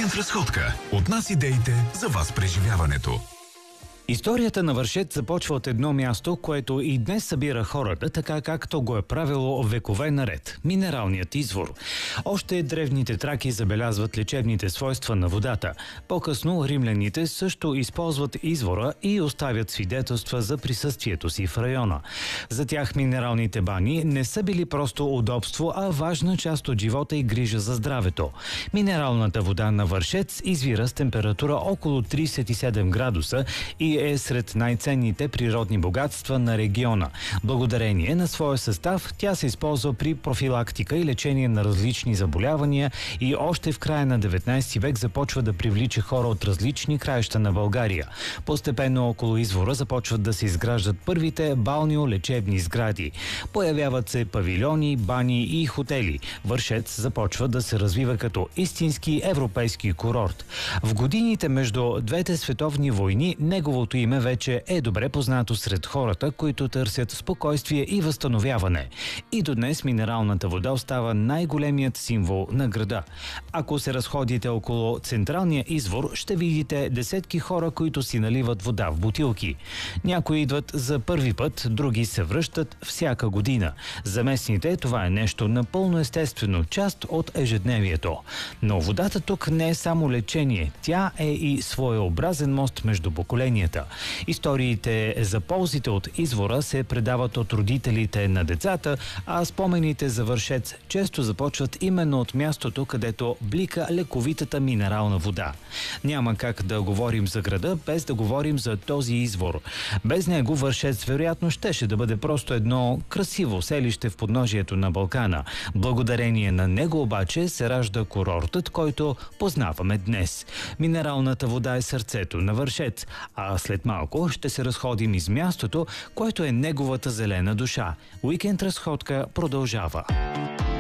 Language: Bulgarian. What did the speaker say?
Уикенд разходка. От нас идеите, за вас преживяването. Историята на Вършец започва от едно място, което и днес събира хората, така както го е правило векове наред – минералният извор. Още древните траки забелязват лечебните свойства на водата. По-късно римляните също използват извора и оставят свидетелства за присъствието си в района. За тях минералните бани не са били просто удобство, а важна част от живота и грижа за здравето. Минералната вода на Вършец извира с температура около 37 градуса и е сред най-ценните природни богатства на региона. Благодарение на своя състав, тя се използва при профилактика и лечение на различни заболявания и още в края на 19 век започва да привлича хора от различни краища на България. Постепенно около извора започват да се изграждат първите балнеолечебни сгради. Появяват се павилиони, бани и хотели. Вършец започва да се развива като истински европейски курорт. В годините между двете световни войни неговото име вече е добре познато сред хората, които търсят спокойствие и възстановяване. И до днес минералната вода остава най-големият символ на града. Ако се разходите около централния извор, ще видите десетки хора, които си наливат вода в бутилки. Някои идват за първи път, други се връщат всяка година. За местните това е нещо напълно естествено, част от ежедневието. Но водата тук не е само лечение, тя е и своеобразен мост между поколенията. Историите за ползите от извора се предават от родителите на децата, а спомените за Вършец често започват именно от мястото, където блика лековитата минерална вода. Няма как да говорим за града, без да говорим за този извор. Без него Вършец вероятно щеше да бъде просто едно красиво селище в подножието на Балкана. Благодарение на него обаче се ражда курортът, който познаваме днес. Минералната вода е сърцето на Вършец, а след малко ще се разходим из мястото, което е неговата зелена душа. Уикенд разходка продължава.